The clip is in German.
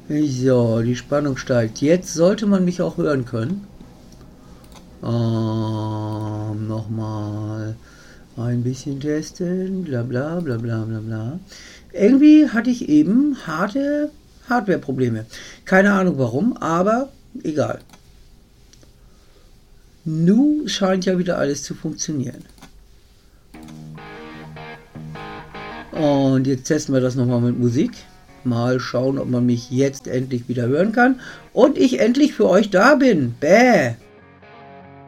So, die Spannung steigt. Jetzt sollte man mich auch hören können. Nochmal ein bisschen testen. Bla bla bla bla bla bla. Irgendwie hatte ich eben harte Hardware-Probleme. Keine Ahnung warum, aber egal. Nu scheint ja wieder alles zu funktionieren. Und jetzt testen wir das nochmal mit Musik. Mal schauen, ob man mich jetzt endlich wieder hören kann. Und ich endlich für euch da bin. Bäh.